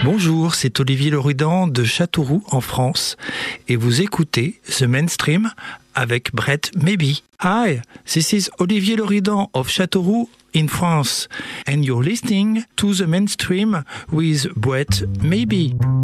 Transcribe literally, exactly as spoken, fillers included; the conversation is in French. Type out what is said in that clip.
Bonjour, c'est Olivier Loridan de Châteauroux en France et vous écoutez The Mainstream avec Brett Maybe. Hi, this is Olivier Loridan of Châteauroux in France and you're listening to The Mainstream with Brett Maybe.